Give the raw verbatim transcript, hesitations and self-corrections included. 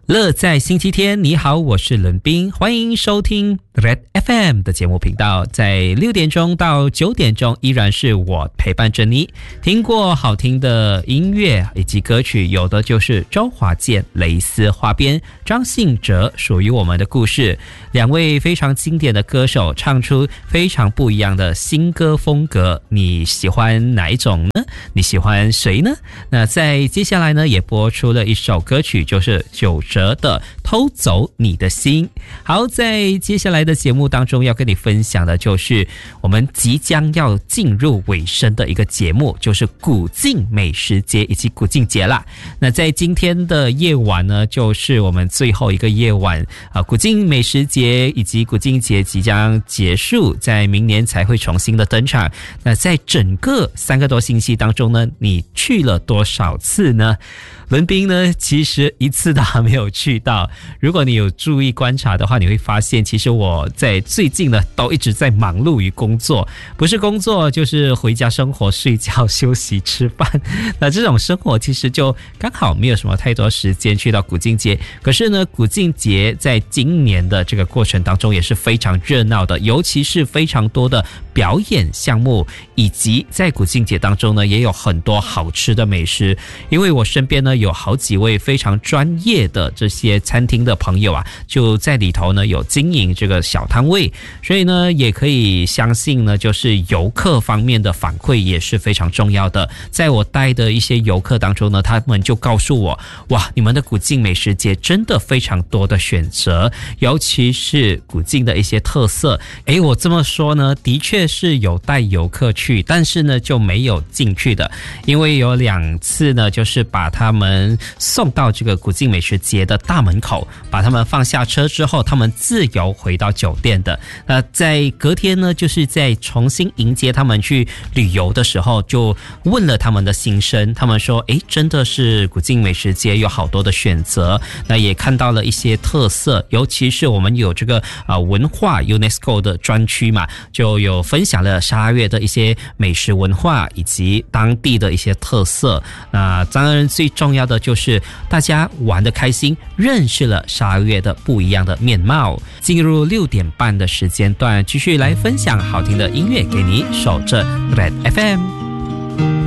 乐在星期天，你好，我是伦斌，欢迎收听 Red F M 的节目频道，在六点钟到九点钟依然是我陪伴着你。听过好听的音乐以及歌曲，有的就是周华健、蕾丝花边、张信哲属于我们的故事，两位非常经典的歌手唱出非常不一样的新歌风格，你喜欢哪一种呢？你喜欢谁呢？那在接下来呢也播出了一首歌曲，就是九折的偷走你的心。好，在接下来的节目当中要跟你分享的就是我们即将要进入尾声的一个节目，就是古晋美食节以及古晋节啦。那在今天的夜晚呢，就是我们最后一个夜晚啊，古晋美食节以及古晋节即将结束，在明年才会重新的登场。那在整个三个多星期当中呢，你去了多少次呢？伦斌呢，其实一次都还没有去到。如果你有注意观察的话，你会发现其实我在最近呢都一直在忙碌于工作，不是工作就是回家生活、睡觉、休息、吃饭。那这种生活其实就刚好没有什么太多时间去到古晋节。可是呢，古晋节在今年的这个过程当中也是非常热闹的，尤其是非常多的表演项目，以及在古晋节当中呢也有很多好吃的美食。因为我身边呢有好几位非常专业的这些餐厅的朋友啊，就在里头呢有经营这个小摊位，所以呢也可以相信呢，就是游客方面的反馈也是非常重要的。在我带的一些游客当中呢，他们就告诉我，哇，你们的古晋美食节真的非常多的选择，尤其是古晋的一些特色。诶，我这么说呢，的确是有带游客去，但是呢就没有进去的，因为有两次呢，就是把他们送到这个古晋美食节的大门口，把他们放下车之后，他们自由回到酒店的。那在隔天呢，就是在重新迎接他们去旅游的时候，就问了他们的心声，他们说，诶，真的是古晋美食节有好多的选择，那也看到了一些特色，尤其是我们有这个呃文化 UNESCO 的专区嘛，就有分享了沙越的一些美食文化以及当地的一些特色。那当然最重要的就是大家玩得开心，认识了沙越的不一样的面貌。进入六点半的时间段，继续来分享好听的音乐给你，守着 Red F M。